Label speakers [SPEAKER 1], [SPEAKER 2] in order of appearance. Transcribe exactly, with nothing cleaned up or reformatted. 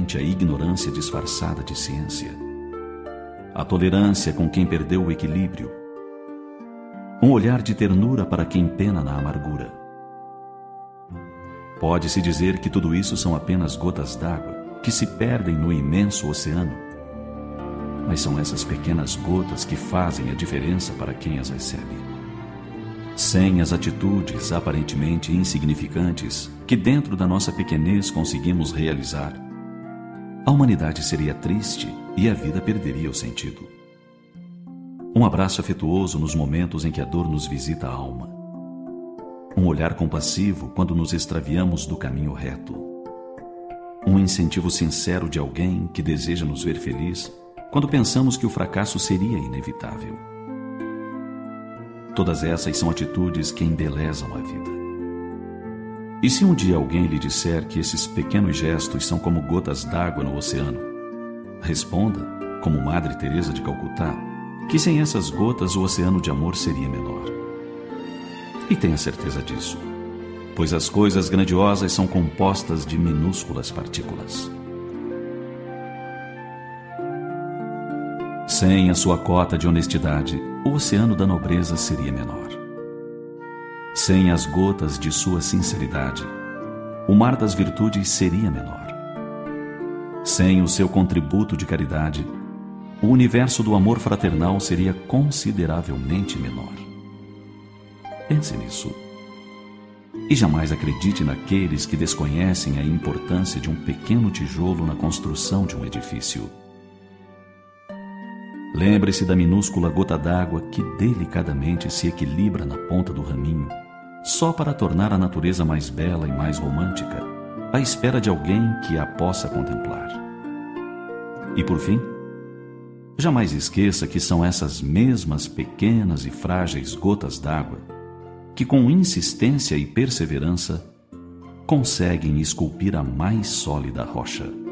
[SPEAKER 1] a ignorância disfarçada de ciência, a tolerância com quem perdeu o equilíbrio, um olhar de ternura para quem pena na amargura. Pode-se dizer que tudo isso são apenas gotas d'água que se perdem no imenso oceano, mas são essas pequenas gotas que fazem a diferença para quem as recebe. Sem as atitudes aparentemente insignificantes que dentro da nossa pequenez conseguimos realizar, a humanidade seria triste e a vida perderia o sentido. Um abraço afetuoso nos momentos em que a dor nos visita a alma. Um olhar compassivo quando nos extraviamos do caminho reto. Um incentivo sincero de alguém que deseja nos ver feliz quando pensamos que o fracasso seria inevitável. Todas essas são atitudes que embelezam a vida. E se um dia alguém lhe disser que esses pequenos gestos são como gotas d'água no oceano, responda, como Madre Teresa de Calcutá, que sem essas gotas o oceano de amor seria menor. E tenha certeza disso, pois as coisas grandiosas são compostas de minúsculas partículas. Sem a sua cota de honestidade, o oceano da nobreza seria menor. Sem as gotas de sua sinceridade, o mar das virtudes seria menor. Sem o seu contributo de caridade, o universo do amor fraternal seria consideravelmente menor. Pense nisso. E jamais acredite naqueles que desconhecem a importância de um pequeno tijolo na construção de um edifício. Lembre-se da minúscula gota d'água que delicadamente se equilibra na ponta do raminho, só para tornar a natureza mais bela e mais romântica, à espera de alguém que a possa contemplar. E por fim, jamais esqueça que são essas mesmas pequenas e frágeis gotas d'água que, com insistência e perseverança, conseguem esculpir a mais sólida rocha.